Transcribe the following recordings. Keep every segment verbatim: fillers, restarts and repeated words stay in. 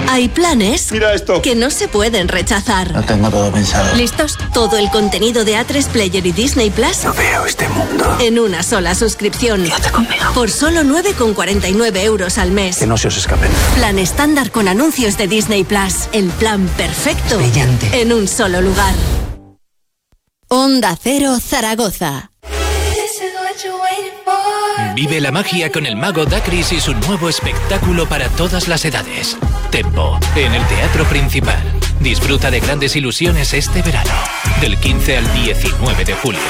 Hay planes Mira esto. que no se pueden rechazar. Lo tengo todo pensado. ¿Listos? Todo el contenido de A tres Player y Disney Plus No veo este mundo. en una sola suscripción. Quédate conmigo. Por solo nueve con cuarenta y nueve euros al mes. Que no se os escapen. Plan estándar con anuncios de Disney Plus. El plan perfecto. Brillante. En un solo lugar. Onda Cero Zaragoza. Vive la magia con el mago Dacris y su nuevo espectáculo para todas las edades. Tempo, en el Teatro Principal. Disfruta de grandes ilusiones este verano, del quince al diecinueve de julio.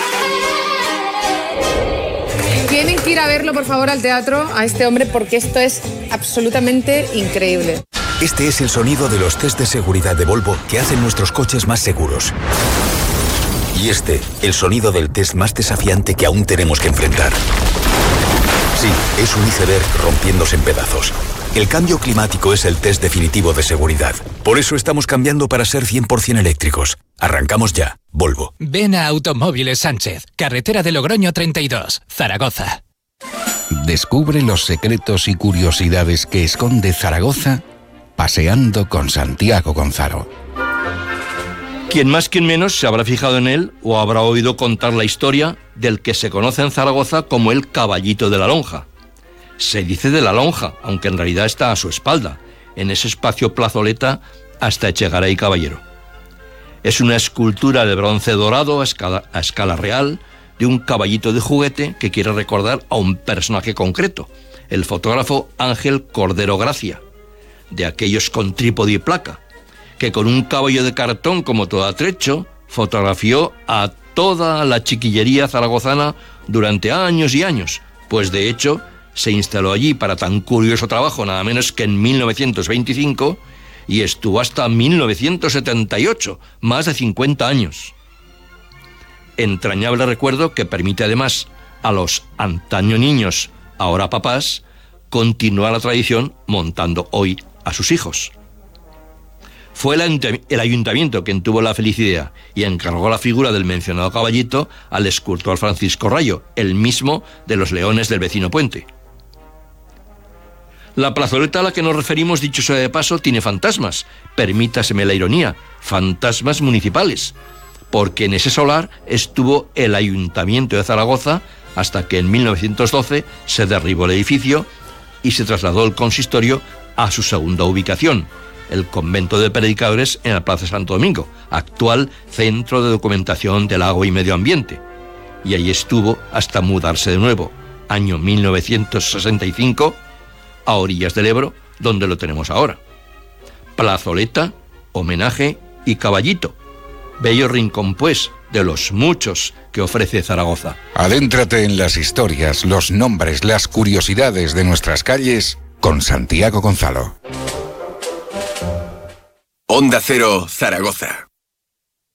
Tienen que ir a verlo, por favor, al teatro, a este hombre, porque esto es absolutamente increíble. Este es el sonido de los test de seguridad de Volvo que hacen nuestros coches más seguros. Y este, el sonido del test más desafiante que aún tenemos que enfrentar. Sí, es un iceberg rompiéndose en pedazos. El cambio climático es el test definitivo de seguridad. Por eso estamos cambiando para ser cien por ciento eléctricos. Arrancamos ya. Volvo. Ven a Automóviles Sánchez, carretera de Logroño treinta y dos, Zaragoza. Descubre los secretos y curiosidades que esconde Zaragoza paseando con Santiago Gonzalo. Quien más, quien menos se habrá fijado en él o habrá oído contar la historia del que se conoce en Zaragoza como el Caballito de la Lonja. Se dice de la Lonja, aunque en realidad está a su espalda, en ese espacio plazoleta hasta Echegaray Caballero. Es una escultura de bronce dorado a escala, a escala real de un caballito de juguete que quiere recordar a un personaje concreto, el fotógrafo Ángel Cordero Gracia, de aquellos con trípode y placa, que con un caballo de cartón como todo atrecho fotografió a toda la chiquillería zaragozana durante años y años, pues de hecho se instaló allí para tan curioso trabajo nada menos que en mil novecientos veinticinco y estuvo hasta mil novecientos setenta y ocho, más de cincuenta años. Entrañable recuerdo que permite además a los antaño niños, ahora papás, continuar la tradición montando hoy a sus hijos. Fue el ayuntamiento quien tuvo la feliz idea y encargó la figura del mencionado caballito al escultor Francisco Rayo, el mismo de los leones del vecino puente. La plazoleta a la que nos referimos, dicho sea de paso, tiene fantasmas, permítaseme la ironía, fantasmas municipales, porque en ese solar estuvo el ayuntamiento de Zaragoza hasta que en mil novecientos doce se derribó el edificio y se trasladó el consistorio a su segunda ubicación, el convento de predicadores en la Plaza Santo Domingo, actual Centro de Documentación del Agua y Medio Ambiente. Y allí estuvo hasta mudarse de nuevo, año mil novecientos sesenta y cinco, a orillas del Ebro, donde lo tenemos ahora. Plazoleta, homenaje y caballito. Bello rincón, pues, de los muchos que ofrece Zaragoza. Adéntrate en las historias, los nombres, las curiosidades de nuestras calles con Santiago Gonzalo. Onda Cero, Zaragoza.